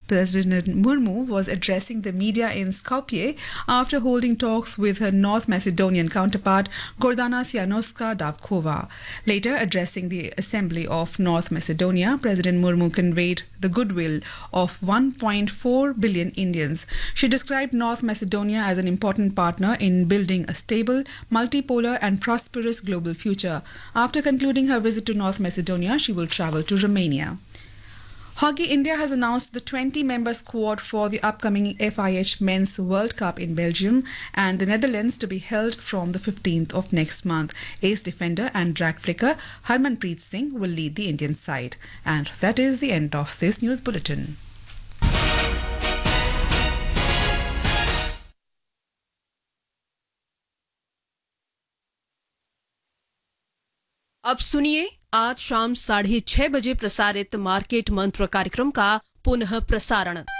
President Murmu was addressing the media in Skopje after holding talks with her North Macedonian counterpart Gordana Sihanousska Davkova. Later addressing the Assembly of North Macedonia, President Murmu conveyed the goodwill of 1.4 billion Indians. She described North Macedonia as an important partner in building a stable, multipolar and prosperous global future. After concluding her visit to North Macedonia, she will travel to Romania. Hockey India has announced the 20-member squad for the upcoming FIH Men's World Cup in Belgium and the Netherlands to be held from the 15th of next month. Ace defender and drag flicker Harmanpreet Singh will lead the Indian side. And that is the end of this news bulletin. अब सुनिए आज शाम 6:30 बजे प्रसारित market मंत्र कार्यक्रम का पुनः प्रसारण।